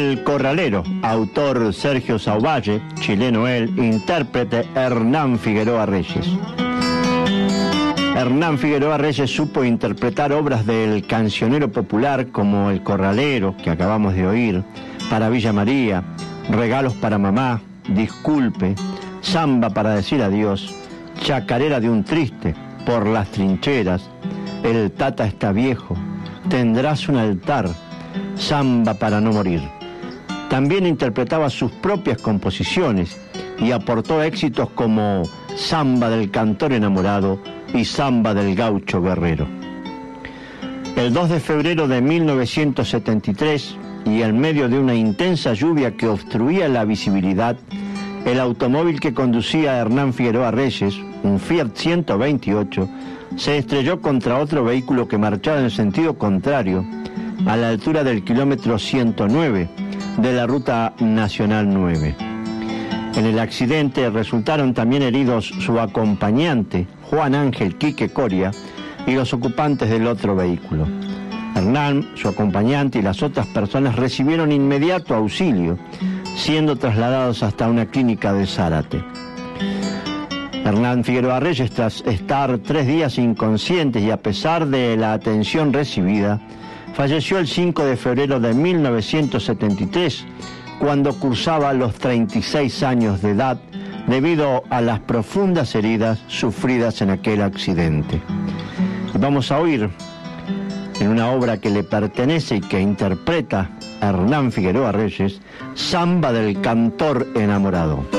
El Corralero, autor Sergio Sauvalle, chileno él, intérprete Hernán Figueroa Reyes. Hernán Figueroa Reyes supo interpretar obras del cancionero popular como El Corralero, que acabamos de oír, Para Villa María, Regalos para Mamá, Disculpe, Samba para decir adiós, Chacarera de un triste, Por las trincheras, El Tata está viejo, Tendrás un altar, Samba para no morir. También interpretaba sus propias composiciones y aportó éxitos como Samba del cantor enamorado y Samba del gaucho guerrero. El 2 de febrero de 1973, y en medio de una intensa lluvia que obstruía la visibilidad, el automóvil que conducía Hernán Figueroa Reyes, un Fiat 128, se estrelló contra otro vehículo que marchaba en sentido contrario, a la altura del kilómetro 109 de la Ruta Nacional 9. En el accidente resultaron también heridos su acompañante, Juan Ángel Quique Coria, y los ocupantes del otro vehículo. Hernán, su acompañante y las otras personas recibieron inmediato auxilio, siendo trasladados hasta una clínica de Zárate. Hernán Figueroa Reyes, tras estar 3 días inconsciente y a pesar de la atención recibida, falleció el 5 de febrero de 1973, cuando cursaba los 36 años de edad, debido a las profundas heridas sufridas en aquel accidente. Y vamos a oír, en una obra que le pertenece y que interpreta Hernán Figueroa Reyes, Samba del cantor enamorado.